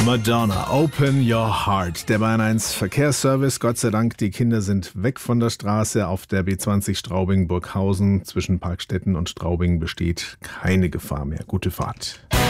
Madonna, Open Your Heart. Der Bayern 1 Verkehrsservice. Gott sei Dank, die Kinder sind weg von der Straße. Auf der B20 Straubing-Burghausen zwischen Parkstetten und Straubing besteht keine Gefahr mehr. Gute Fahrt.